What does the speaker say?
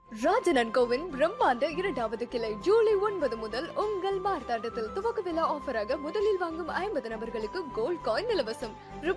Rajan and CoWIN பிரம்மாண்ட 2வது கிளை ஜூலை 9 முதல் உங்கள் மார்த்தாண்டத்தில் துவக்க விழா ஆஃபராக முதலில் வாங்கும் 50 நபர்களுக்கு கோல்ட் காயின் இலவசம்.